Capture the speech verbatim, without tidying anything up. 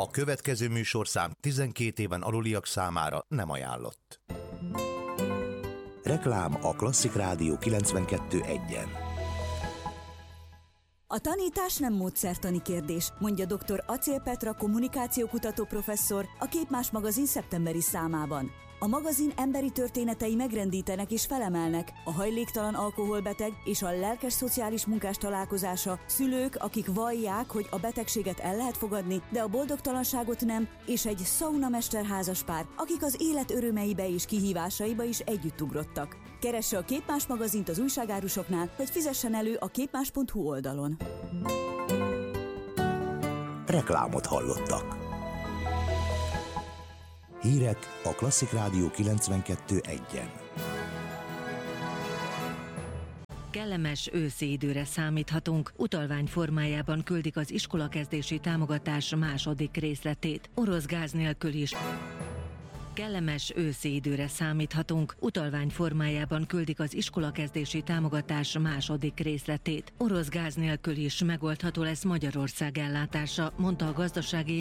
A következő műsorszám tizenkét éven aluliak számára nem ajánlott. Reklám a Klasszik Rádió kilencvenkettő egyen. A tanítás nem módszertani kérdés, mondja dr. Acél Petra kommunikációkutató professzor a Képmás magazin szeptemberi számában. A magazin emberi történetei megrendítenek és felemelnek, a hajléktalan alkoholbeteg és a lelkes szociális munkás találkozása, szülők, akik vallják, hogy a betegséget el lehet fogadni, de a boldogtalanságot nem, és egy szaunamester házaspár, akik az élet örömeibe és kihívásaiba is együtt ugrottak. Keresse a Képmás magazint az újságárusoknál, vagy fizessen elő a képmás pont hu oldalon. Reklámot hallottak. Hírek a Klasszik Rádió kilencvenkettő egyen. Kellemes őszi időre számíthatunk. Utalvány formájában küldik az iskolakezdési támogatás második részletét. Orosz gáz nélkül is. Kellemes őszi időre számíthatunk. Utalvány formájában küldik az iskolakezdési támogatás második részletét. Orosz gáz nélkül is megoldható lesz Magyarország ellátása, mondta a gazdasági